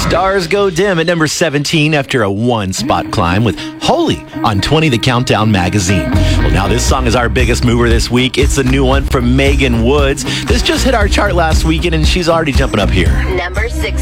Stars go dim at number 17 after a one-spot climb with Holy on 20 The Countdown magazine. Well, now this song is our biggest mover this week. It's a new one from Megan Woods. This just hit our chart last weekend, and she's already jumping up here. Number 6.